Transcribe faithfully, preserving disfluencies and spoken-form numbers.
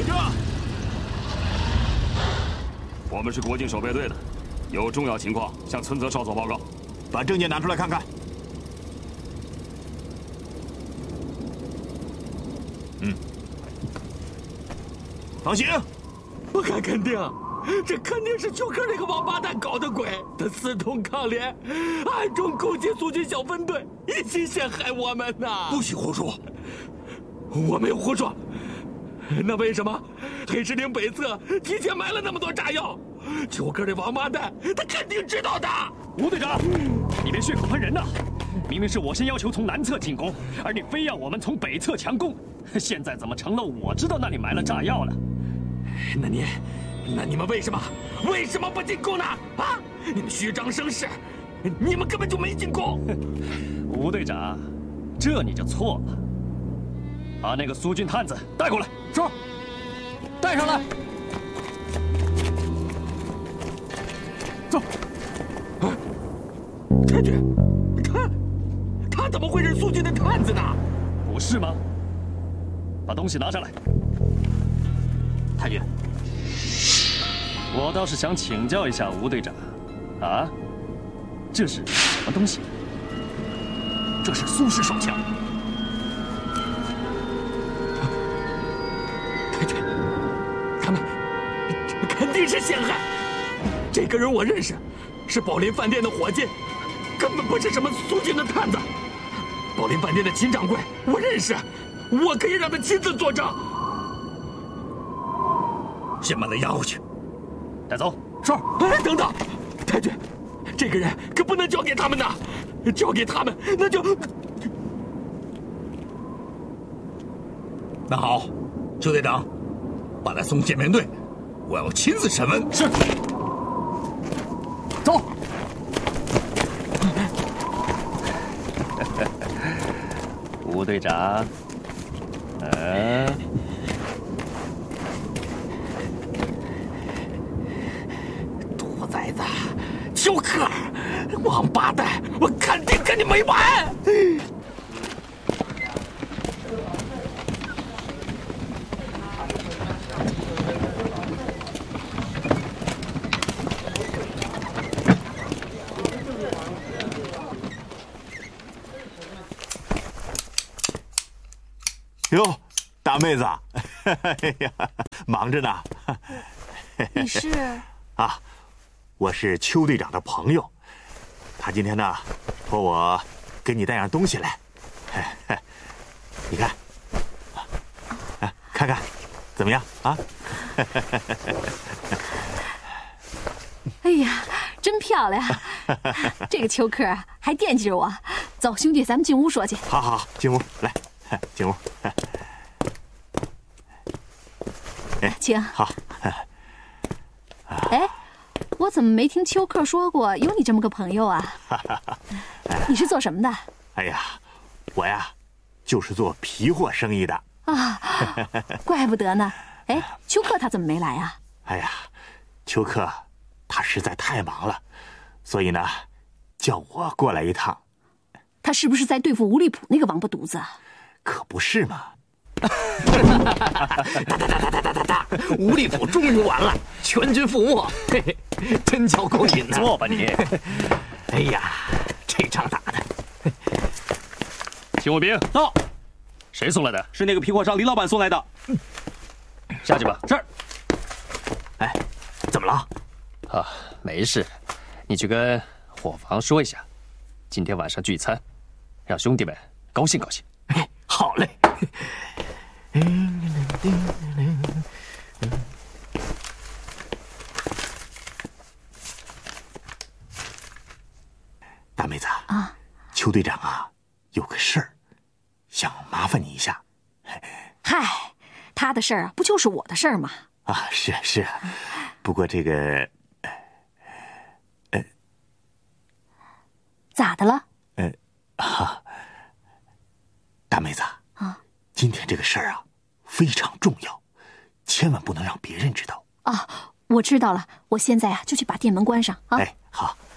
我们是国境守备队的，有重要情况向村泽少佐报告。 把证件拿出来看看。嗯，放行。 我敢肯定，这肯定是丘克那个王八蛋搞的鬼。他私通抗联，暗中勾结苏军小分队，一起陷害我们呐！ 不许胡说！ 我没有胡说。那为什么黑石岭北侧提前埋了那么多炸药？丘克这王八蛋，他肯定知道的。 吴队长，你别血口喷人呐！明明是我先要求从南侧进攻，而你非要我们从北侧强攻，现在怎么成了我知道那里埋了炸药了？ 那你，那你们为什么为什么不进攻呢？啊！你们虚张声势，你们根本就没进攻。 吴队长，这你就错了。把那个苏军探子带过来。 是。带上来。走。 啊！太君，他他怎么会是苏军的探子呢？ 不是吗？把东西拿上来。 太君， 我倒是想请教一下吴队长，啊，这是什么东西？ 这是苏式手枪。 太君，他们肯定是陷害。这个人我认识，是宝林饭店的伙计，根本不是什么苏军的探子。宝林饭店的秦掌柜我认识，我可以让他亲自作证。 先把他押回去， 带走。 是。哎，等等，太君，这个人可不能交给他们的，交给他们那就…… 那好，邱队长，把他送宪兵队，我要亲自审问。 是。 走。 吴队长，嗯。 崽子，丘克，王八蛋，我肯定跟你没完！ 哟，大妹子，哎呀，忙着呢。 你是？ 啊。我是邱队长的朋友，他今天呢，托我给你带样东西来，你看，啊，看看，怎么样啊？ 哎呀，真漂亮！这个邱克还惦记着我。走，兄弟，咱们进屋说去。 好好好，进屋来，进屋。 哎，请。 好。 哎。我怎么没听邱克说过有你这么个朋友啊？你是做什么的？ 哎呀，我呀，就是做皮货生意的啊，怪不得呢。哎，邱克他怎么没来啊？ 哎呀，邱克他实在太忙了，所以呢，叫我过来一趟。 他是不是在对付吴利普那个王八犊子啊？ 可不是嘛。 哒哒哒哒哒哒哒哒！吴利普终于完了，全军覆没，嘿嘿，真叫过瘾呐！ 坐吧你。 哎呀，这仗打的。 请卫兵到。谁送来的？ 是那个皮货商李老板送来的。 下去吧。 是。 哎，怎么了？ 啊，没事，你去跟伙房说一下，今天晚上聚餐，让兄弟们高兴高兴。 哎，好嘞。 大妹子啊， 邱队长啊，有个事儿，想麻烦你一下。 嗨，他的事儿啊，不就是我的事儿吗？ 啊，是是，不过这个，呃， 咋的了？ 呃，啊，大妹子啊， 今天这个事儿啊，非常重要，千万不能让别人知道。 啊，我知道了，我现在啊就去把店门关上啊。 哎，好。